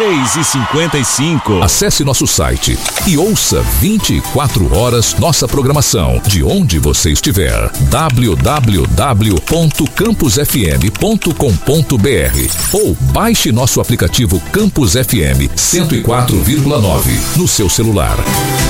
3h55. Acesse nosso site e ouça 24 horas nossa programação, de onde você estiver. www.campusfm.com.br ou baixe nosso aplicativo Campus FM 104,9 no seu celular.